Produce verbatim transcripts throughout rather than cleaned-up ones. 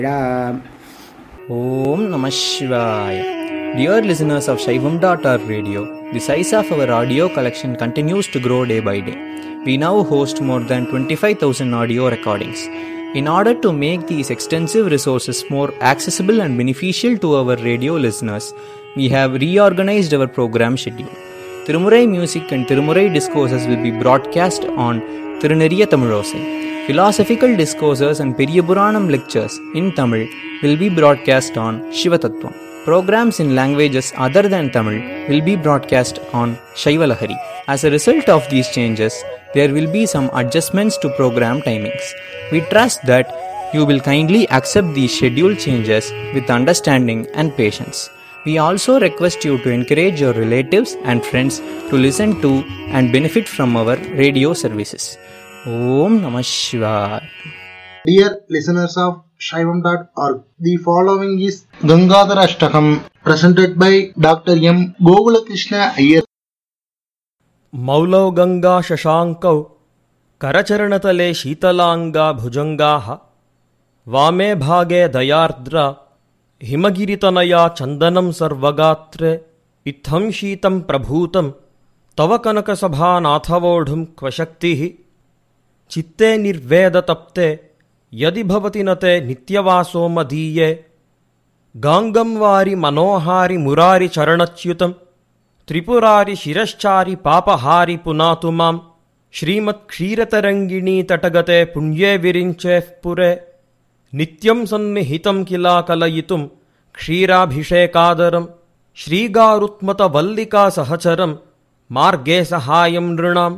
Om Namah Shivaya. Dear listeners of Shaivam dot org radio, the size of our audio collection continues to grow day by day. We now host more than twenty-five thousand audio recordings. In order to make these extensive resources more accessible and beneficial to our radio listeners, we have reorganized our program schedule. Tirumurai music and Tirumurai discourses will be broadcast on Tiruneriya Tamilosai. Philosophical discourses and Periyapuranam lectures in Tamil will be broadcast on Shivatattvam. Programs in languages other than Tamil will be broadcast on Shaivalahari. As a result of these changes, there will be some adjustments to program timings. We trust that you will kindly accept these schedule changes with understanding and patience. We also request you to encourage your relatives and friends to listen to and benefit from our radio services. Om Namah Shivaya. Dear listeners of Shaivam dot org, the following is Gangadhara Ashtakam, presented by Doctor M. Gogulakrishna Iyer. मौलौ Ganga शशांकौ करचरणतले शीतलांगा भुजंगाः वामे भागे दयार्द्रा हिमगिरितनया चंदनं सर्वगात्रे इत्थं शीतं प्रभूतं तव कनकसभानाथवोढुं क्वशक्तिः चित्ते निर्वेदतप्ते यदि भवति न ते नित्यवासो मदीये गांगं वारि मनोहारि मुरारि चरणच्युतं त्रिपुरारि शिरश्चारि पापहारि पुनातु मां श्रीमत्क्षीरतरङ्गिणी तटगते पुण्ये विरिञ्चेः पुरे नित्यं सन्निहितं किला कलयितुं क्षीराभिषेकादरं श्रीगारुत्मतवल्लिका सहचरं मार्गे सहायं नृणां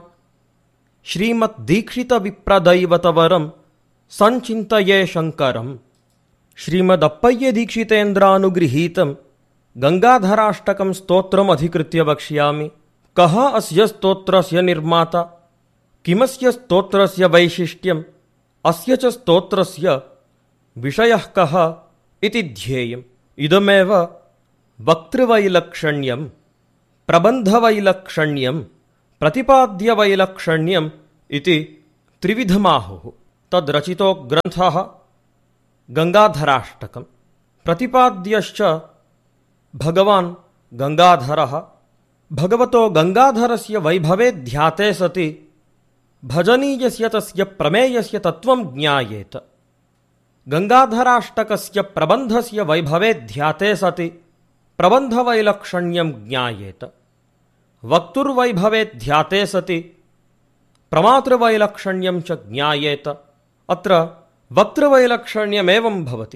श्रीमद्दीक्षितविप्रदैवतवरं संचिन्तये शङ्करम्. श्रीमदप्पय्य दीक्षितेन्द्रानुगृहीतं गंगाधराष्टकं स्तोत्रमधिकृत्य वक्ष्यामि. कः अस्य स्तोत्रस्य निर्माता, किमस्य स्तोत्रस्य वैशिष्ट्यम्, अस्य च स्तोत्रस्य विषयः कः इति ध्येयम्. इदमेव वक्तृवैलक्षण्यं, प्रबन्धवैलक्षण्यं, प्रतिपाद्यवैलक्षण्यम् इति त्रिविधमाहुः. तद्रचितो ग्रन्थः गंगाधराष्टकम्. प्रतिपाद्यश्च भगवान् गंगाधरः. भगवतो गंगाधरस्य वैभवे ध्याते सति भजनीयस्य तस्य प्रमेयस्य तत्त्वं ज्ञायेत. गंगाधराष्टकस्य प्रबन्धस्य वैभवे ध्याते सति प्रबन्धवैलक्षण्यं ज्ञायेत. वक्तुर्वैभवे ध्याते सति प्रमातृवैलक्षण्यं च ज्ञायेत. अत्र वक्तृवैलक्षण्यमेवं भवति.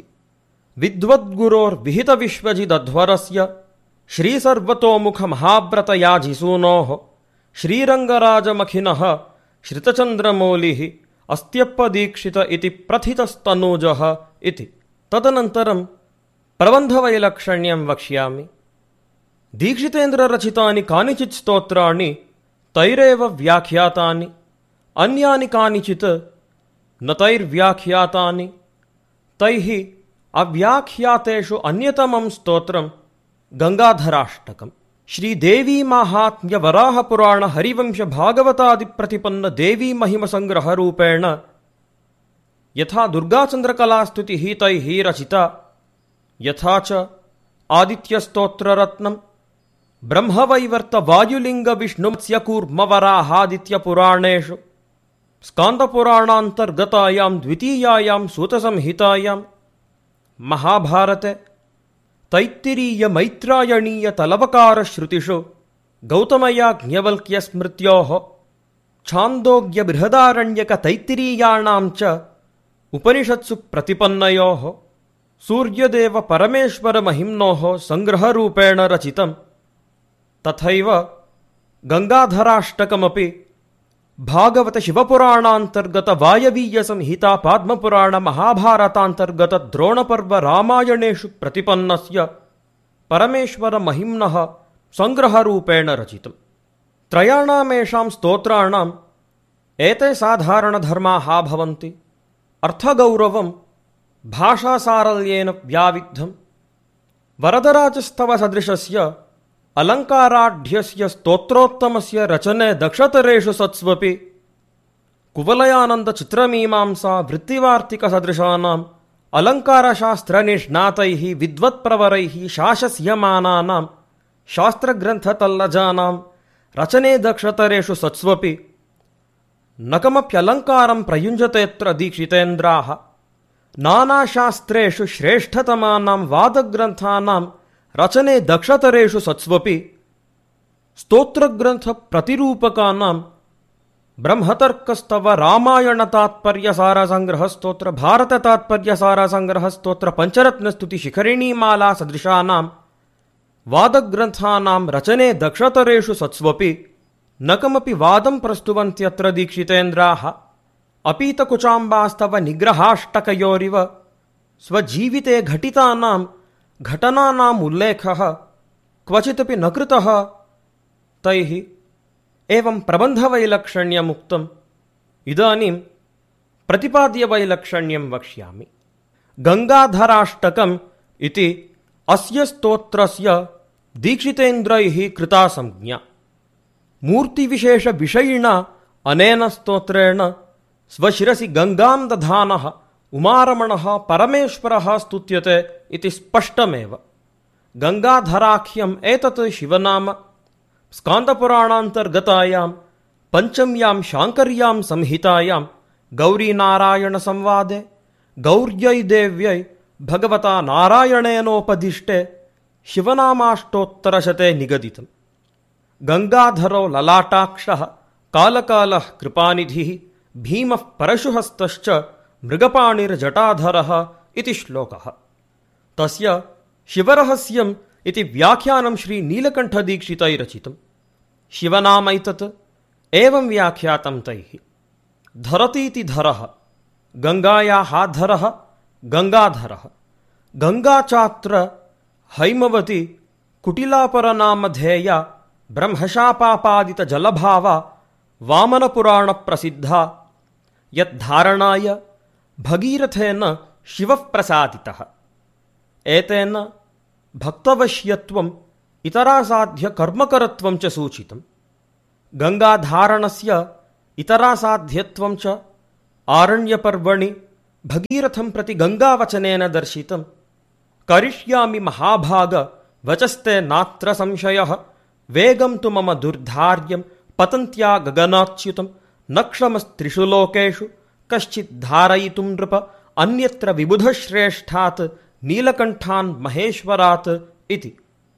विद्वद्गुरोर्विहितविश्वजिदध्वरस्य श्रीसर्वतोमुखमहाव्रतयाजिसूनोः श्रीरङ्गराजमखिनः श्रितचन्द्रमौलिः अस्त्यप्पदीक्षित इति प्रथितस्तनूजः इति. तदनन्तरं प्रबन्धवैलक्षण्यं वक्ष्यामि. दीक्षितेन्द्ररचितानि कानिचित् स्तोत्राणि तैरेव व्याख्यातानि, अन्यानि कानिचित् न तैर्व्याख्यातानि. तैः अव्याख्यातेषु अन्यतमं स्तोत्रं गंगाधराष्टकम्. श्रीदेवी माहात्म्य वराहपुराण हरिवंश भागवतादिप्रतिपन्न देवी महिमसंग्रहरूपेण यथा दुर्गाचन्द्रकलास्तुतिः तैः रचिता, यथा च आदित्यस्तोत्ररत्नं, ब्रह्मवैवर्त वायुलिंग विष्णुमत्स्यकूर्मवराहादित्यपुराणेषु स्कान्दपुराणान्तर्गतायां द्वितीयायां सूतसंहितायां, महाभारते तैत्तिरीय मैत्रायणीय तलवकारश्रुतिषु गौतमयाज्ञवल्क्यस्मृत्योः छान्दोग्य बृहदारण्यक तैत्तिरीयाणां च उपनिषत्सु प्रतिपन्नयोः सूर्यदेव परमेश्वर महिम्नोः संग्रहरूपेण रचितं. तथैव गंगाधराष्टकमपि भागवत शिवपुराणान्तर्गत वायवीय संहिता पाद्मपुराण महाभारतान्तर्गत द्रोणपर्व रामायणेषु प्रतिपन्नस्य परमेश्वर महिम्नः संग्रहरूपेण रचितम्. त्रयाणामेषां स्तोत्राणाम् एते साधारणधर्माः भवन्ति. अर्थगौरवं भाषासारल्येन व्याविद्धम्. वरदराजस्तवसदृशस्य अलङ्काराढ्यस्य स्तोत्रोत्तमस्य रचने दक्षतरेषु सत्स्वपि कुवलयानन्दचित्रमीमांसा वृत्तिवार्तिकसदृशानाम् अलङ्कारशास्त्रनिष्णातैः विद्वत्प्रवरैः शासस्यमानानां शास्त्रग्रन्थतल्लजानां रचने दक्षतरेषु सत्स्वपि न कमप्यलङ्कारं प्रयुञ्जतेऽत्र दीक्षितेन्द्राः। नानाशास्त्रेषु श्रेष्ठतमानां वादग्रन्थानां रचने दक्षतरेषु सत्स्वपि स्तोत्रग्रन्थप्रतिरूपकानां ब्रह्मतर्कस्तव रामायणतात्पर्यसारसङ्ग्रहस्तोत्र भारततात्पर्यसारसङ्ग्रहस्तोत्र पञ्चरत्नस्तुतिशिखरिणीमाला सदृशानां वादग्रन्थानां रचने दक्षतरेषु सत्स्वपि न कमपि वादं प्रस्तुवन्त्यत्र दीक्षितेन्द्राः। अपीतकुचाम्बास्तव निग्रहाष्टकयोरिव स्वजीविते घटितानां घटनानाम् उल्लेखः क्वचिदपि न कृतः तैः। एवं प्रबन्धवैलक्षण्यमुक्तम्। इदानीं प्रतिपाद्यवैलक्षण्यं वक्ष्यामि। गङ्गाधराष्टकम् इति अस्य स्तोत्रस्य दीक्षितेन्द्रैः कृता संज्ञा। मूर्तिविशेषविषयिणा अनेन स्तोत्रेण स्वशिरसि गङ्गां दधानः उमारमणः परमेश्वरः स्तुत्यते इति स्पष्टमेव। गङ्गाधराख्यम् एतत् शिवनाम। स्कान्दपुराणान्तर्गतायां पञ्चम्यां शाङ्कर्यां संहितायां गौरीनारायणसंवादे गौर्यै देव्यै भगवता नारायणेनोपदिष्टे शिवनामाष्टोत्तरशते निगदितम्। गङ्गाधरो ललाटाक्षः कालकालः कृपानिधिः भीमः परशुहस्तश्च मृगपाणिर्जटाधरः इति श्लोकः। तस्य शिवरहस्यम् इति व्याख्यानं श्रीनीलकण्ठदीक्षितैरचितम्। शिवनामैतत् एवं व्याख्यातं तैः। धरतीति धरः, गङ्गायाः धरः गङ्गाधरः। गङ्गाचात्र हैमवती कुटिलापरनामधेया ब्रह्मशापापादितजलभावा वामनपुराणप्रसिद्धा यद्धारणाय भगीरथेन शिवः प्रसादितः। एतेन भक्तवश्यत्वम् इतरासाध्यकर्मकरत्वं च सूचितम्। गङ्गाधारणस्य इतरासाध्यत्वं च आरण्यपर्वणि भगीरथं प्रति गङ्गावचनेन दर्शितम्। करिष्यामि महाभाग वचस्ते नात्र संशयः वेगं तु मम दुर्धार्यं पतन्त्या गगनाच्युतं न क्षमस्त्रिषु लोकेषु कश्चित् धारयितुं नृप अन्यत्र विबुधश्रेष्ठात् नीलकण्ठान् महेश्वरात् इति।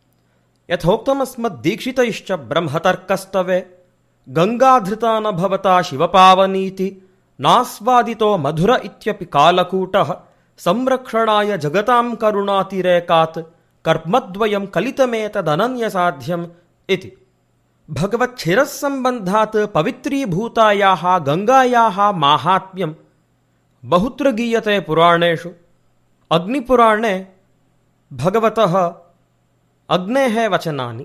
यथोक्तमस्मद्दीक्षितैश्च ब्रह्मतर्कस्तवे गङ्गाधृता न भवता शिवपावनीति नास्वादितो मधुर इत्यपि कालकूटः संरक्षणाय जगतां करुणातिरेकात् कर्मद्वयं कलितमेतदनन्यसाध्यम् इति। भगवच्छिरस्सम्बन्धात् पवित्रीभूतायाः गङ्गायाः माहात्म्यं बहुत्र गीयते पुराणेषु। अग्निपुराणे भगवतः अग्नेः वचनानि।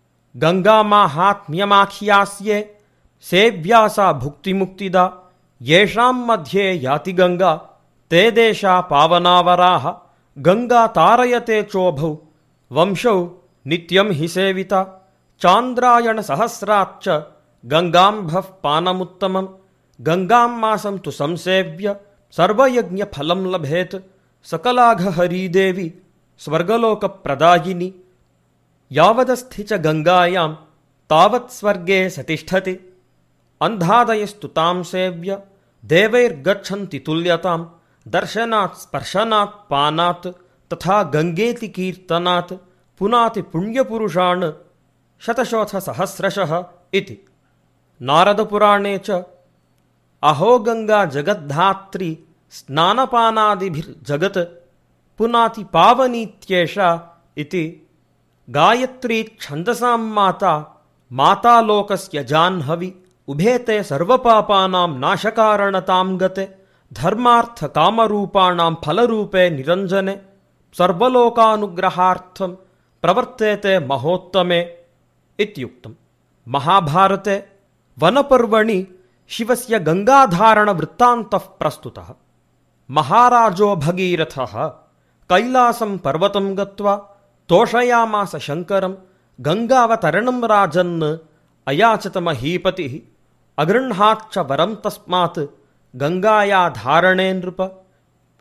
गङ्गामाहात्म्यमाख्यास्ये सेव्या सा भुक्तिमुक्तिदा येषां मध्ये याति गङ्गा ते देशा पावनावराः गङ्गा तारयते चोभौ वंशौ नित्यं हि सेविता चान्द्रायणसहस्राच्च गङ्गाम्भः पानमुत्तमम् गङ्गां मासं तु संसेव्य सर्वयज्ञफलं लभेत् सकलाघहरीदेवी स्वर्गलोकप्रदायिनी यावदस्थि च गङ्गायां तावत् स्वर्गे सतिष्ठति अन्धादयस्तु तां सेव्य देवैर्गच्छन्ति तुल्यतां दर्शनात् स्पर्शनात् पानात् तथा गङ्गेति कीर्तनात् पुनाति पुण्यपुरुषान् शतशोथसहस्रशः इति। नारदपुराणे च अहो गङ्गा जगद्धात्री स्नानपानादिभिर्जगत् पुनाति पावनीत्येषा इति। गायत्री छन्दसां माता माता लोकस्य जाह्नवी उभेते सर्वपापानां नाशकारणतां गते धर्मार्थकामरूपाणां फलरूपे निरञ्जने सर्वलोकानुग्रहार्थं प्रवर्तेते महोत्तमे इत्युक्तम्। महाभारते वनपर्वणि शिवस्य गङ्गाधारणवृत्तान्तः प्रस्तुतः। महाराजो भगीरथः कैलासं पर्वतं गत्वा तोषयामास शङ्करं गङ्गावतरणं राजन् अयाचत महीपतिः अगृह्णाच्च वरं तस्मात् गङ्गाया धारणे नृप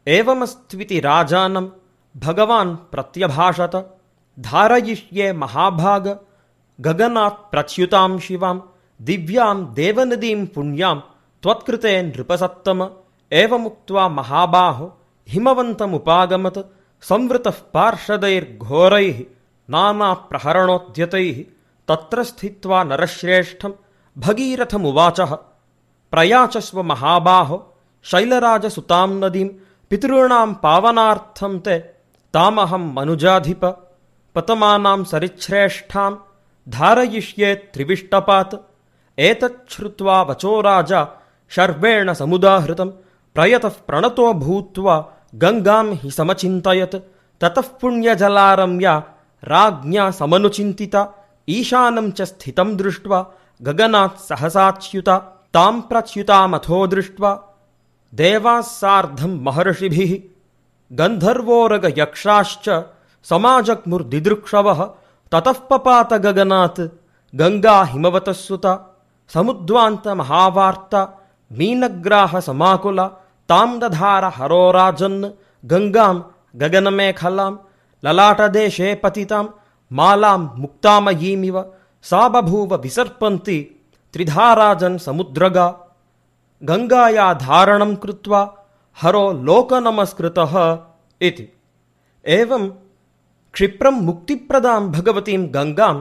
ಏವಮಸ್ತ್ವಿತಿ ರಾಜಾನಂ ಭಗವಾನ್ ಪ್ರತ್ಯಭಾಷತ ಧಾರಯಿಷ್ಯೆ ಮಹಾಭಾಗ ಗಗನಾತ್ ಪ್ರಚ್ಯುತಾಂ ಶಿವಾಂ ದಿವ್ಯಾಂ ದೇವನದೀಂ ಪುಣ್ಯಾಂ ತ್ವತ್ಕೃತೆ ನೃಪಸತ್ತಮ ಏವಮುಕ್ತ್ವಾ ಮಹಾಬಾಹೋ ಹಿಮವಂತಮುಪಾಗಮತ್ ಸಂವೃತಃ ಪಾರ್ಷದೈರ್ಘೋರೈಃ ನಾನಾ ಪ್ರಹರಣೋದ್ಯತೈಃ ತತ್ರ ಸ್ಥಿತ್ವಾ ನರಶ್ರೇಷ್ಠಂ ಭಗೀರಥಮುವಾಚಃ ಪ್ರಯಾಚಸ್ವ ಮಹಾಬಾಹೋ ಶೈಲರಾಜಸುತಾಂ ನದೀಂ ಪಿತॄಣಾಂ ಪಾವನಾರ್ಥಂ ತೇ ತಾಮಹಂ ಮನುಜಾಧಿಪ ಪತಮಾನಾಂ ಸರಿಚ್ಛ್ರೇಷ್ಠಾಂ ಧಾರಯಿಷ್ಯೆ ತ್ರಿವಿಷ್ಟಪಾತ್ ಏತಚ್ಛ್ರುತ್ವಾ ವಚೋ ರಾಜ ಶರ್ವೇಣ ಸಮುದಾಹೃತಂ ಪ್ರಯತಃ ಪ್ರಣತೋ ಭೂತ್ವಾ ಗಂಗಾಂ ಹಿ ಸಮಚಿಂತಯತ್ ತತಃ ಪುಣ್ಯಜಲಾರಮ್ಯ ರಾಜ್ಞಾ ಸಮನುಚಿಂತಿತ ಈಶಾನಂ ಚ ಸ್ಥಿತಂ ದೃಷ್ಟ್ವಾ ಗಗನಾತ್ ಸಹಸಾಚ್ಯುತ ತಾಂ ಪ್ರಚ್ಯುತಾಮಥೋ ದೃಷ್ಟ್ವಾ ದೇವಾಃ ಸಾರ್ಧಂ ಮಹರ್ಷಿಭಿಃ ಗಂಧರ್ವೋರಗ ಯಕ್ಷಾಶ್ಚ ಸಮಾಜಗ್ಮುರ್ದಿದೃಕ್ಷವಃ ತತಃ ಪಪಾತ ಗಗನಾತ್ ಗಂಗಾ ಹಿಮವತಃ ಸುತ ಸಮುದ್ವಾಂತ ಮಹಾವಾರ್ತ ಮೀನಗ್ರಾಹ ಸಮಾಕುಲ ತಾಂ ದಧಾರ ಹರೋ ರಾಜನ್ ಗಂಗಾಂ ಗಗನಮೇಖಲಾಂ ಲಲಾಟದೇಶೇ ಪತಿತಾಂ ಮಾಲಾಂ ಮುಕ್ತಾಮಯೀಮಿವ ಸಾ ಬಭೂವ ವಿಸರ್ಪಂತಿ ತ್ರಿಧಾರಾಜನ್ ಸಮುದ್ರಗಾ ಗಂಗಾಯಾ ಧಾರಣಂ ಕೃತ್ವಾ ಹರೋ ಲೋಕನಮಸ್ಕೃತಃ ಇತಿ. ಏವಂ ಕ್ಷಿಪ್ರಂ ಮುಕ್ತಿಪ್ರದಾಂ ಭಗವತೀಂ ಗಂಗಾಂ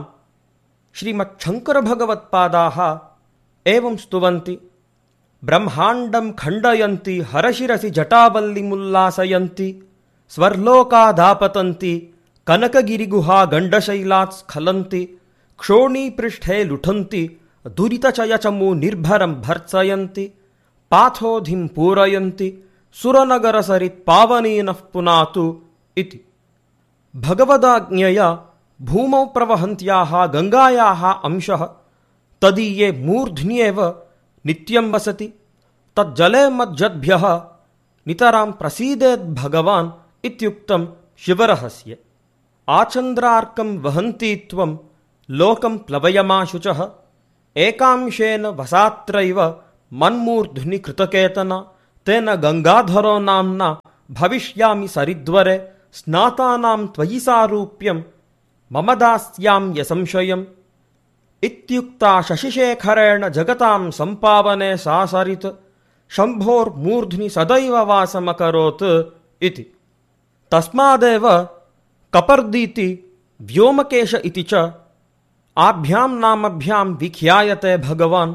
ಶ್ರೀಮಚ್ಛಂಕರಭಗವತ್ಪಾದಾಃ ಏವಂ ಸ್ತುವಂತಿ. ಬ್ರಹ್ಮಾಂಡಂ ಖಂಡಯಂತಿ ಹರಶಿರಸಿ ಜಟಾವಲ್ಲಿಮುಲ್ಲಾಸಯಂತಿ ಸ್ವರ್ಲೋಕಾದಾಪತಂತಿ ಕನಕಗಿರಿಗುಹಾ ಗಂಡಶೈಲಾತ್ ಸ್ಖಲಂತಿ ಕ್ಷೋಣೀಪೃಷ್ಠೇ ಲುಠಂತಿ ದುರಿತಚಯಚಮೂ ನಿರ್ಭರಂ ಭರ್ತ್ಸಯಂತಿ ಪಾಥೋಧಿಂ ಪೂರಯಂತಿ ಸುರನಗರಸರಿತ್ ಪಾವನೀನಃ ಪುನಾತು ಇತಿ. ಭಗವದಾಜ್ಞೆಯ ಭೂಮೌ ಪ್ರವಹಂತ್ಯಾಃ ಗಂಗಾಯಾಃ ಅಂಶಃ ತದೀಯೇ ಮೂರ್ಧ್ನ್ಯೇವ ನಿತ್ಯಂ ವಸತಿ ತಜ್ಜಲೆ ಮಜ್ಜದ್ಭ್ಯಃ ನಿತರಾಂ ಪ್ರಸೀದೇದ್ ಭಗವಾನ್ ಇತ್ಯುಕ್ತಂ ಶಿವರಹಸ್ಯೆ. ಆಚಂದ್ರಾರ್ಕಂ ವಹಂತಿ ತ್ವಂ ಲೋಕಂ ಪ್ಲವಯಮಾಶುಚಃ ಏಕಾಂಶೇನ ವಸಾತ್ರೈವ ಮನ್ಮೂರ್ಧ್ನಿ ಕೃತಕೇತನ ತೇನ ಗಂಗಾಧರೋ ನಾಮ್ನ ಭವಿಷ್ಯಾಮಿ ಸರಿದ್ವರೆ ಸ್ನಾತಾನಾಂ ತ್ವಯಿ ಸಾರೂಪ್ಯಂ ಮಮ ದಾಸ್ಯಾಂ ಯಸಂಶಯಂ ಇತ್ಯುಕ್ತಾ ಶಶಿಶೇಖರೇಣ ಜಗತಾಂ ಸಂಪಾವನೆ ಸಾ ಸರಿತ್ ಶಂಭೋರ್ಮೂರ್ಧ್ನಿ ಸದೈವ ವಾಸಮಕರೋತ್ ಇತಿ. ತಸ್ಮಾದೇವ ಕಪರ್ದೀತಿ ವ್ಯೋಮಕೇಶ ಇತಿ ಚ ಆಭ್ಯಾಂ ನಾಮಭ್ಯಾಂ ವಿಖ್ಯಾಯತೆ ಭಗವಾನ್.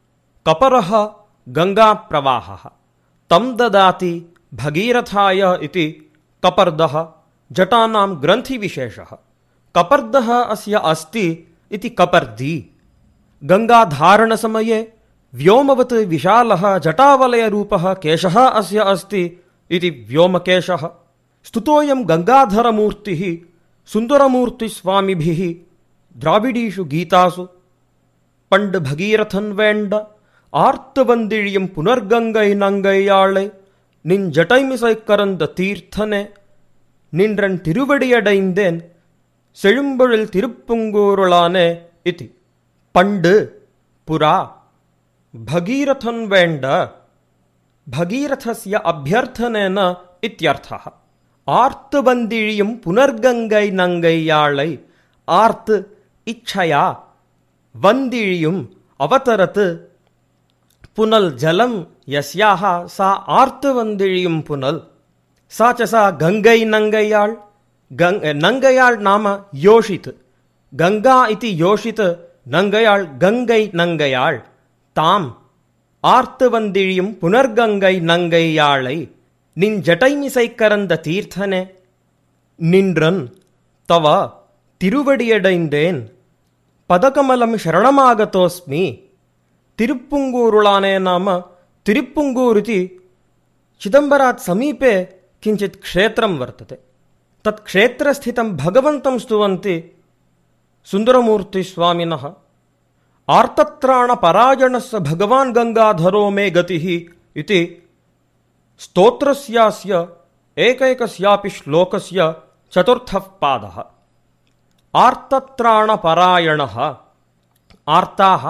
ಕಪರಃ ಗಂಗಾ ಪ್ರವಾಹಃ ತಂ ದದಾತಿ ಭಗೀರಥಾಯ ಇತಿ ಕಪರ್ದಃ ಜಟಾನಾಂ ಗ್ರಂಥಿ ವಿಶೇಷಃ. ಕಪರ್ದಃ ಅಸ್ಯ ಅಸ್ತಿ ಇತಿ ಕಪರ್ದಿ. ಗಂಗಾಧಾರಣ ಸಮಯೇ ವ್ಯೋಮವತ್ ವಿಶಾಲಃ ಜಟಾವಲಯರೂಪಃ ಕೇಶಃ ಅಸ್ಯ ಅಸ್ತಿ ಇತಿ ವ್ಯೋಮಕೇಶಃ. ಸ್ತುತೋಯಂ ಗಂಗಾಧರಮೂರ್ತಿಃ ಸುಂದರಮೂರ್ತಿಸ್ವಾಮಿಭಿಃ ದ್ರಾವಿಡೀಷು ಗೀತಾಸು. ಪಂಡ್ ಭಗೀರಥನ್ ವೇಂಡ ಆರ್ತವಂದಿழியம் புனர்கங்கை நங்கையாளை நின் ஜடைமிசை கரந்த தீர்த்தனே நின்றன் திருவடியடைந்தேன் செழும்பொழில் திருப்புங்கூருளானே இதி. ಪಂಡ್ ಪುರಾ ಭಗೀರಥನ್ ವೇಂಡ ಭಗೀರಥಸ್ಯ ಅಭ್ಯರ್ಥನೇನ ಇತ್ಯರ್ಥಃ. ಆರ್ತವಂದಿழியம் ಪುನರ್ಗಂಗೈ ನಂಗೈಯಾಳೈ ಆರ್ತ್ ಇಚ್ಛಯಾ ವಂದಿழியும் ಅವತರತ್ ಪುನಲ್ ಜಲಂ ಯಸ್ಯಾಹ ಸಾ ಆರ್ತವಂದಿழியும் ಪುನಲ್ ಸಾ ಚ ಸಾ ಗಂಗೈ ನಂಗೈಯಾಳ್. ಗಂಗ್ ನಂಗೈಯಾಳ್ ನಾಮ ಯೋಷಿತ್ ಗಂಗಾ ಇತಿ ಯೋಷಿತ್ ನಂಗೈಯಾಳ್ ಗಂಗೈ ನಂಗೈಯಾಳ್ ತಾಂ ಆರ್ತವಂದಿழியும் ಪುನರ್ಗಂಗೈ ನಂಗೈಯಾಳೈ ನಿನ್ ಜಟೈಮಿಸೈ ಕರಂದ ತೀರ್ಥನೆ ನಿನ್ರನ್ ತವ ತಿರುವಡಿಯಡೈಂದೇನ್ ಪದಕಮಲಂ ಶರಣಮಾಗತೋಸ್ಮಿ. ತಿರುಪ್ಪುಂಗೂರುಳಾನೆ ನಾಮ ತಿರುಪ್ಪುಂಗೂರಿತಿ ಚಿದಂಬರಾತ್ ಸಮೀಪೆ ಕಿಂಚಿತ್ ಕ್ಷೇತ್ರಂ ವರ್ತತೆ. ತತ್ ಕ್ಷೇತ್ರಸ್ಥಿತಂ ಭಗವಂತಂ ಸ್ತುವಂತಿ ಸುಂದರಮೂರ್ತಿ ಸ್ವಾಮಿನಃ. ಆರ್ತತ್ರಾಣ ಪರಾಯಣಸ್ಸ ಭಗವಾನ್ ಗಂಗಾಧರೋ ಮೇ ಗತಿಃ ಇತಿ ಸ್ತೋತ್ರಸ್ಯಾಸ್ಯ ಏಕೈಕಸ್ಯಾಪಿ ಶ್ಲೋಕಸ್ಯ ಚತುರ್ಥಃ ಪಾದಃ. ಆರ್ತತ್ರಾಣ ಪರಾಯಣಃ ಆರ್ತಾಃ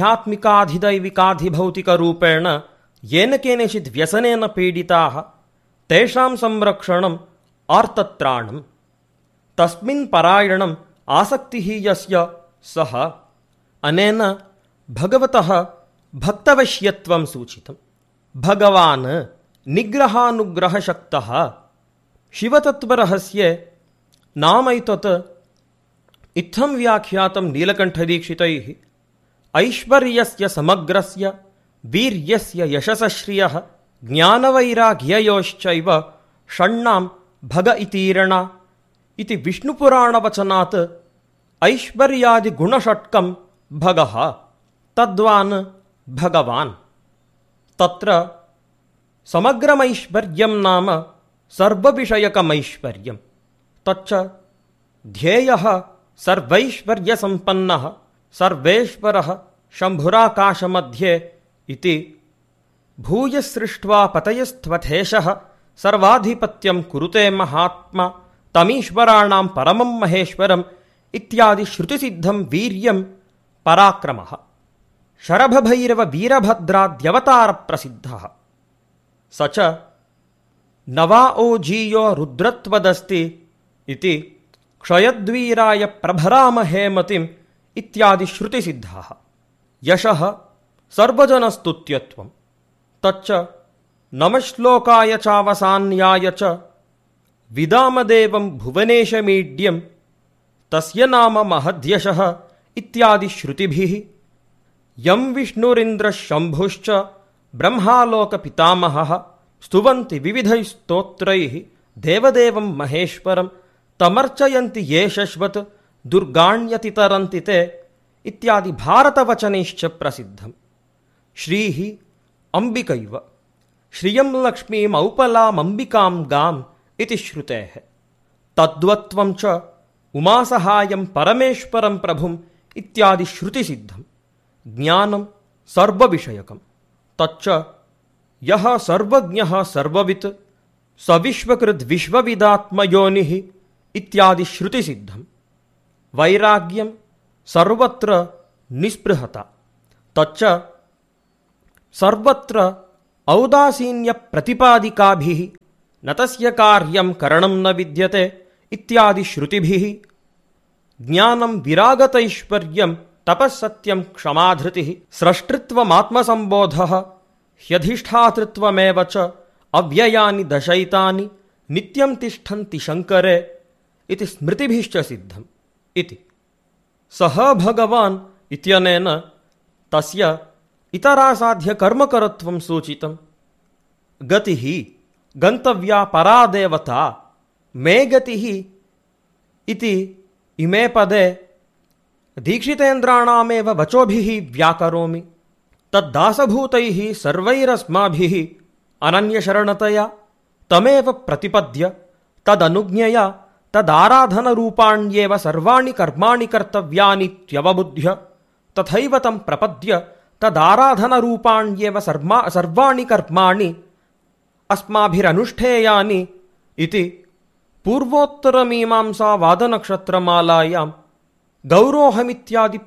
ಆಧ್ಯಾತ್ಮಿಕಾಧಿದೈವಿಕಾಧಿಭೌತಿಕರೂಪೇಣ ಯೇನ ಕೇನಚಿತ್ ವ್ಯಸನೇನ ಪೀಡಿತಾಃ ತೇಷಾಂ ಸಂರಕ್ಷಣಂ ಆರ್ತತ್ರಾಣಂ ತಸ್ಮಿನ್ ಪರಾಯಣಂ ಆಸಕ್ತಿಃ ಯಸ್ಯ ಸಹ ಅನೇನ ಭಗವತಃ ಭಕ್ತವಶ್ಯತ್ವಂ ಸೂಚಿತಂ. ಭಗವಾನ್ ನಿಗ್ರಹಾನುಗ್ರಹಶಕ್ತಃ ಶಿವತತ್ವರಹಸ್ಯೆ ನಾಮೈತತ್ ಇತ್ತಂ ವ್ಯಾಖ್ಯಾತಂ ನೀಲಕಂಠದೀಕ್ಷಿತೈಃ ಐಶ್ವರ್ಯಸ್ಯ ಸಮಗ್ರಸ್ಯ ವೀರ್ಯಸ್ಯ ಯಶಸಶ್ರಿಯಃ ಜ್ಞಾನವೈರಾಗ್ಯಯೋಶ್ಚೈವ ಷಣ್ಣಾಂ ಭಗ ಇತೀರಣ ಇತಿ ವಿಷ್ಣುಪುರಾಣವಚನಾತ್ ಐಶ್ವರ್ಯಾದಿಗುಣಷಟ್ಕಂ ಭಗಃ ತದ್ವಾನ್ ಭಗವಾನ್. ತತ್ರ ಸಮಗ್ರಮೈಶ್ವರ್ಯಂ ನಾಮ ಸರ್ವವಿಷಯಕಮೈಶ್ವರ್ಯಂ ತಚ್ಚ ಧ್ಯೇಯಃ ಸರ್ವೈಶ್ವರ್ಯಸಂಪನ್ನಃ ಸರ್ವೇಶ್ವರಃ ಶಂಭುರಾಕಾಶಮಧ್ಯೆ ಇತಿ ಭೂಯಸೃಷ್ಟ್ವಾ ಪತಯಸ್ತ್ವಥೇಶಃ ಸರ್ವಾಧಿಪತ್ಯಂ ಕುರುತೆ ಮಹಾತ್ಮ ತಮೀಶ್ವರಾಣಾಂ ಪರಮಂ ಮಹೇಶ್ವರಂ ಇತ್ಯಾದಿ ಶ್ರುತಿಸಿದ್ಧಂ ವೀರ್ಯಂ ಪರಾಕ್ರಮಃ ಶರಭಭೈರವ ವೀರಭದ್ರಾದ್ಯವತಾರ ಪ್ರಸಿದ್ಧಃ. ಸ ಚ ನವಾ ಓಜೀಯೋ ರುದ್ರತ್ವದಸ್ತಿ ಇತಿ ಕ್ಷಯದ್ವೀರಾಯ ಪ್ರಭರಾಮಹೇ ಮತಿಂ ಇತ್ಯಾದಿ ಶ್ರುತಿಸಿದ್ಧಾಃ. ಯಶಃ ಸರ್ವಜನಸ್ತುತ್ಯತ್ವಂ ತಚ್ಚ ನಮಶ್ಲೋಕಾಯ ಚಾವಸಾನ್ಯಾಯ ಚ ವಿದಾಮದೇವಂ ಭುವನೇಶಮೀಡ್ಯಂ ತಸ್ಯ ನಾಮ ಮಹದ್ಯಶಃ ಇತ್ಯಾದಿ ಶ್ರುತಿಭಿಃ ಯಂ ವಿಷ್ಣುರಿಂದ್ರ ಶಂಭುಶ್ಚ ಬ್ರಹ್ಮಾಲೋಕ ಪಿತಾಮಹಃ ಸ್ತುವಂತಿ ವಿವಿಧೈಃ ಸ್ತೋತ್ರೈಃ ದೇವದೇವಂ ಮಹೇಶ್ವರಂ ತಮರ್ಚಯಂತಿ ಯೇ ಶಶ್ವತ್ ದುರ್ಗಾಣ್ಯತಿತರಂತಿ ತೇ ಇತ್ಯಾದಿ ಭಾರತವಚನೈಶ್ಚ ಪ್ರಸಿದ್ಧಂ. ಶ್ರೀಃ ಅಂಬಿಕೈವ ಶ್ರಿಯಂ ಲಕ್ಷ್ಮೀಂ ಔಪಲಾಮಂಬಿಕಾಂ ಗಾಂ ಇತಿ ಶ್ರುತೇಃ ತದ್ವತ್ವಂ ಚ ಉಮಾಸಹಾಯಂ ಪರಮೇಶ್ವರಂ ಪ್ರಭುಂ ಇತ್ಯಾದಿ ಶ್ರುತಿಸಿದ್ಧಂ. ಜ್ಞಾನಂ ಸರ್ವವಿಷಯಕಂ ತಚ್ಚ ಯಃ ಸರ್ವಜ್ಞಃ ಸರ್ವವಿತ್ ಸವಿಶ್ವಕೃದ್ ವಿಶ್ವವಿದಾತ್ಮಯೋನಿಃ ಇತ್ಯಾದಿ ಶ್ರುತಿಸಿದ್ಧಂ. ವೈರಾಗ್ಯಂ ಸರ್ವತ್ರ ನಿಸ್ಪೃಹತ ತಚ್ಚ ಸರ್ವತ್ರ ಔದಾಸೀನ್ಯ ಪ್ರತಿಪಾದಿಕಾಭಿಃ ನ ತಸ್ಯ ಕಾರ್ಯಂ ಕರಣಂ ನ ವಿದ್ಯತೆ ಇತ್ಯಾದಿ ಶ್ರುತಿಭಿಃ. ಜ್ಞಾನಂ ವಿರಾಗತೈಶ್ವರ್ಯಂ ತಪಸ್ಸತ್ಯಂ ಕ್ಷಮಾಧೃತಿಃ ಸ್ರಷ್ಟೃತ್ವಮಾತ್ಮಸಂಬೋಧಃ ಹ್ಯಧಿಷ್ಠಾತೃತ್ವಮೇವ ಚ ಅವ್ಯಯಾನಿ ದಶೈತಾನಿ ನಿತ್ಯಂ ತಿಷ್ಠಂತಿ ಶಂಕರೆ ಇತಿ ಸ್ಮೃತಿಭಿಶ್ಚ ಸಿದ್ಧಂ ಇತಿ. ಸಹ ಭಗವಾನ್ ಇತ್ಯನೇನ ತಸ್ಯ ಇತರಾಸಾಧ್ಯ ಕರ್ಮಕರತ್ವಂ ಸೂಚಿತಂ. ಗತಿಃ ಗಂತವ್ಯಾ ಪರಾ ದೇವತಾ ಮೇ ಗತಿಃ ಇತಿ ಇಮೇ ಪದೇ ದೀಕ್ಷಿತೇಂದ್ರಾಣಾಮೇವ ವಚೋಭಿಃ ವ್ಯಾಕರೋಮಿ. ತದ್ದಾಸಭೂತೈಃ ಸರ್ವೈರಸ್ಮಾಭಿಃ ಅನನ್ಯಶರಣತಯಾ ತಮೇವ ಪ್ರತಿಪದ್ಯ ತದನುಜ್ಞೆಯ ತದಾರಾಧನರೂಪಾಣ್ಯೇವ ಸರ್ವಾಣಿ ಕರ್ಮಾಣಿ ಕರ್ತವ್ಯಾನಿತ್ಯವಬುದ್ಧ್ಯ ತಥೈವ ತಂ ಪ್ರಪದ್ಯ ತದಾರಾಧನರೂಪಾಣ್ಯೇವ ಸರ್ಮಾ ಸರ್ವಾಣಿ ಕರ್ಮಾಣಿ ಅಸ್ಮಾಭಿರನುಷ್ಠೇಯಾನಿ ಇತಿ ಪೂರ್ವೋತ್ತರಮೀಮಾಂಸಾ ವಾದನಕ್ಷತ್ರಮಾಲಾಯಾಂ ಗೌರೋಹಮಿತ್ಯಾದಿ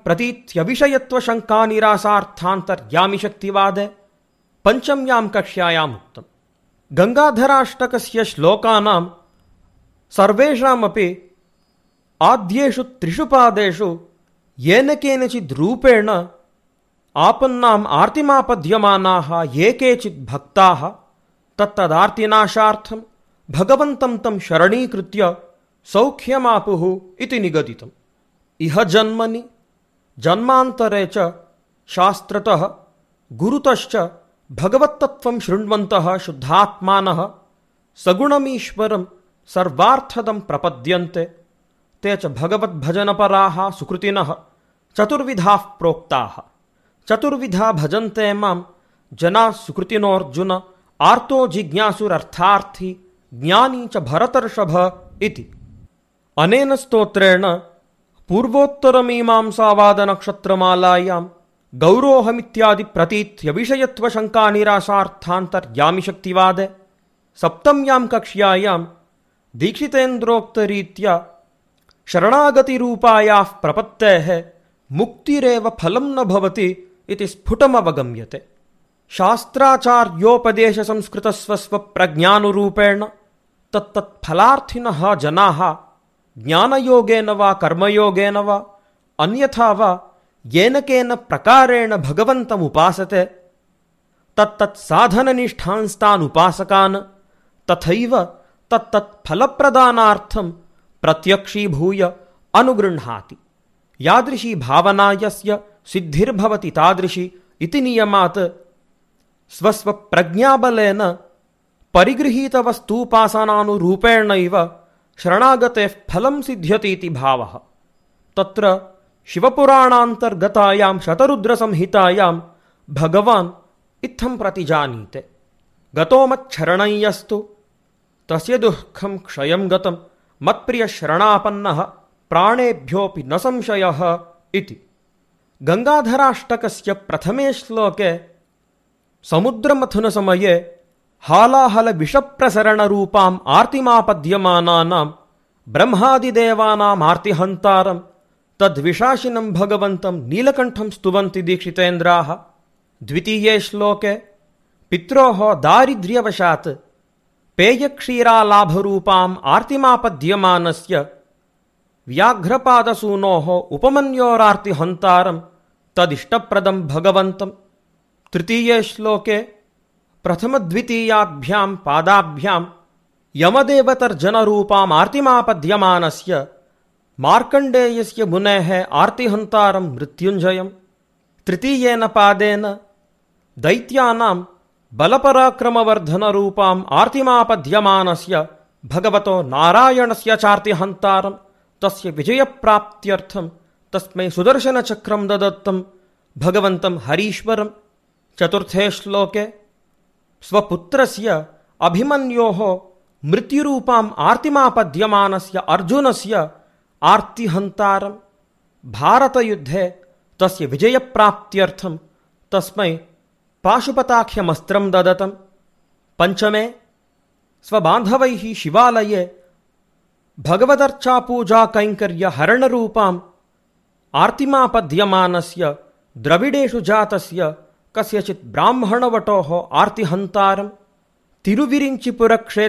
ಪ್ರತೀತ್ಯವಿಷಯತ್ವಶಂಕಾನಿರಾಸಾರ್ಥಾಂತರ್ಯಾಮಿ ಶಕ್ತಿವಾದೆ ಪಂಚಮ್ಯಾಂ ಕಕ್ಷ್ಯಾಯಾಂ ಉಕ್ತಂ. ಗಂಗಾಧರಾಷ್ಟಕಸ್ಯ ಶ್ಲೋಕಾನಾಂ ಸರ್ವೇಷಾಮಪಿ ಆದ್ಯೇಷು ತ್ರಿಷು ಪಾದೇಷು ಯೇನ ಕೇನಚಿದ್ ರೂಪೇಣ ಆಪನ್ನಾಂ ಆರ್ತಿಮಾಪದ್ಯಮಾನಾಃ ಯೇ ಕೇಚಿದ್ ಭಕ್ತಾಃ ತತ್ತದಾರ್ತಿನಾಶಾರ್ಥಂ ಭಗವಂತಂ ತಂ ಶರಣೀಕೃತ್ಯ ಸೌಖ್ಯಮಾಪುಃ ಇತಿ ನಿಗದಿತಂ. ಇಹ ಜನ್ಮನಿ ಜನ್ಮಾಂತರೆ ಚ ಶಾಸ್ತ್ರತಃ ಗುರುತಶ್ಚ ಭಗವತ್ತತ್ವಂ ಶೃಣ್ವಂತಃ ಶುದ್ಧಾತ್ಮಾನಃ ಸಗುಣಮೀಶ್ವರಂ ಸರ್ವಾರ್ಥದಂ ಪ್ರಪದ್ಯಂತೆ ತೇ ಚ ಭಗವದ್ಭಜನಪರಾಃ ಸುಕೃತಿನಃ ಚತುರ್ವಿಧಾಃ ಪ್ರೋಕ್ತಾಃ. ಚತುರ್ವಿಧಾ ಭಜಂತೆ ಮಾಂ ಜನಾಃ ಸುಕೃತಿನೋರ್ಜುನ ಆರ್ತೋ ಜಿಜ್ಞಾಸುರರ್ಥಾರ್ಥಿ ಜ್ಞಾನಿ ಚ ಭರತರ್ಷಭ ಇತಿ. ಅನೇನ ಸ್ತೋತ್ರೇಣ ಪೂರ್ವೋತ್ತರಮೀಮಾಂಸಾವಾದನಕ್ಷತ್ರಮಾಲಾಯಾಂ ಗೌರೋಹಮಿತ್ಯಾದಿ ಪ್ರತೀತ್ಯವಿಷಯತ್ವಶಂಕಾನಿರಾಸಾರ್ಥಾಂತರ್ಯಾಮಿ ಶಕ್ತಿವಾದೆ ಸಪ್ತಮ್ಯಾಂ ಕಕ್ಷ್ಯಾಯಾಂ ದೀಕ್ಷಿತೇಂದ್ರೋಕ್ತರೀತ್ಯ ಶರಣಾಗತಿರೂಪಾಯಾಃ ಪ್ರಪತ್ತೇಃ ಮುಕ್ತಿರೇವ ಫಲಂ ನ ಭವತಿ ಇತಿ ಸ್ಫುಟಮವಗಮ್ಯತೆ. ಶಾಸ್ತ್ರಾಚಾರ್ಯೋಪದೇಶ ಸಂಸ್ಕೃತ ಸ್ವಸ್ವ ಪ್ರಜ್ಞಾನುರೂಪೇಣ ತತ್ತತ್ ಫಲಾರ್ಥಿನಃ ಜನಾಃ ಜ್ಞಾನಯೋಗೇನ ವಾ ಕರ್ಮಯೋಗೇನ ವಾ ಅನ್ಯಥಾ ವಾ ಯೇನಕೇನ ಪ್ರಕಾರೇಣ ಭಗವಂತಮುಪಾಸತೆ ತತ್ತತ್ ಸಾಧನನಿಷ್ಠಾಂಸ್ತಾನ್ ಉಪಾಸಕಾನ್ ತಥೈವ ತತ್ತತ್ ಫಲಪ್ರದಾನಾರ್ಥಂ ಪ್ರತ್ಯಕ್ಷೀಭೂಯ ಅನುಗೃಹ್ಣಾತಿ. ಯಾದೃಶಿ ಭಾವನಾ ಯಸ್ಯ ಸಿದ್ಧಿರ್ಭವತಿ ತಾದೃಶಿ ಇತಿ ನಿಯಮಾತ್ ಸ್ವಸ್ವ ಪ್ರಜ್ಞಾಬಲೇನ ಪರಿಗೃಹೀತವಸ್ತೂಪಾಸನಾನುರೂಪೇಣೈವ ಶರಣಾಗತೇಃ ಫಲಂ ಸಿದ್ಧ್ಯತೀತಿ ಭಾವಃ. ತತ್ರ ಶಿವಪುರಾಣಾಂತರ್ಗತಾಯಾಂ ಶತರುದ್ರಸಂಹಿತಾಯಾಂ ಭಗವಾನ್ ಇತ್ತಂ ಪ್ರತಿಜಾನೀತೆ. ಗತೋ ಮಚ್ಛರಣಯ್ಯಸ್ತು ತಸ್ಯ ದುಃಖಂ ಕ್ಷಯಂ ಗತಂ ಮತ್ಪ್ರಿಯ ಶರಣಾಪನ್ನಃ ಪ್ರಾಣೇಭ್ಯೋಪಿ ನ ಸಂಶಯಃ ಇತಿ. ಗಂಗಾಧರಾಷ್ಟಕಸ್ಯ ಪ್ರಥಮೇ ಶ್ಲೋಕೆ ಸಮುದ್ರಮಥನ ಸಮಯೇ ಹಾಲಾಹಲ ವಿಷಪ್ರಸರಣರೂಪಾಂ ಆರ್ತಿಮಾಪದ್ಯಮಾನಾನಾಂ ಬ್ರಹ್ಮಾದಿದೇವಾನಾಂ ಆರ್ತಿಹಂತಾರಂ ತದ್ವಿಶಾಸಿನಂ ಭಗವಂತಂ ನೀಲಕಂಠಂ ಸ್ತುವಂತಿ ದೀಕ್ಷಿತೇಂದ್ರಾಃ. ದ್ವಿತೀಯೇ ಶ್ಲೋಕೆ ಪಿತ್ರೋಃ ದಾರಿದ್ರ್ಯವಶಾತ್ ಪೇಯಕ್ಷೀರಾಲಾಭರೂಪಾಂ ಆರ್ತಿಮಾಪದ್ಯಮಾನಸ್ಯ ವ್ಯಾಘ್ರಪಾದಸೂನೋಃ ಉಪಮನ್ಯೋರಾರ್ತಿಹಂತಾರಂ ತದಿಷ್ಟಪ್ರದಂ ಭಗವಂತಂ. ತೃತೀಯೇ ಶ್ಲೋಕೆ ಪ್ರಥಮದ್ವಿತೀಯಾಭ್ಯಾಂ ಪಾದಾಭ್ಯಾಂ ಯಮದೇವತರ್ಜನರೂಪಾಂ ಆರ್ತಿಮಾಪದ್ಯಮಾನಸ್ಯ ಮಾರ್ಕಂಡೇಯಸ್ಯ ಮುನೇಃ ಆರ್ತಿಹಂತಾರಂ ಮೃತ್ಯುಂಜಯಂ. ತೃತೀಯೇನ ಪಾದೇನ ದೈತ್ಯಾನಾಂ ಬಲಪರಾಕ್ರಮವರ್ಧನರೂಪಾಂ ಆರ್ತಿಮಾಪದ್ಯಮಾನಸ್ಯ ಭಗವತೋ ನಾರಾಯಣಸ್ಯ ಚಾರ್ತಿಹಂತಾರಂ ತಸ್ಯ ವಿಜಯಪ್ರಾಪ್ತ್ಯರ್ಥಂ ತಸ್ಮೈ ಸುದರ್ಶನಚಕ್ರಂ ದದತ್ತಂ ಭಗವಂತಂ ಹರೀಶ್ವರಂ. ಚತುರ್ಥೇ ಶ್ಲೋಕೆ ಸ್ವಪುತ್ರಸ್ಯ ಅಭಿಮನ್ಯೋಃ ಮೃತ್ಯುರೂಪಾಂ ಆರ್ತಿಮಾಪದ್ಯಮಾನಸ್ಯ ಅರ್ಜುನಸ್ಯ ಆರ್ತಿಹಂತಾರಂ ಭಾರತಯುದ್ಧೆ ತಸ್ಯ ವಿಜಯಪ್ರಾಪ್ತ್ಯರ್ಥಂ ತಸ್ಮೈ ಪಾಶುಪತಾಖ್ಯಮಸ್ತ್ರಂ ದದತಂ. ಪಂಚಮೇ ಸ್ವಬಾಂಧವೈಃ ಶಿವಾಲಯೇ ಭಗವದರ್ಚಾಪೂಜಾ ಕೈಂಕರ್ಯ ಹರಣರೂಪಾಂ ಆರ್ತಿಮಾಪದ್ಯಮಾನಸ್ಯ ದ್ರವಿಡೇಷು ಜಾತಸ್ಯ ಕಸ್ಯಚಿತ್ ಬ್ರಾಹ್ಮಣವಟೋಃ ಆರ್ತಿಹಂತಾರಂ. ತಿರುವಿರಿಂಚಿಪುರ ಕ್ಷೇತ್ರ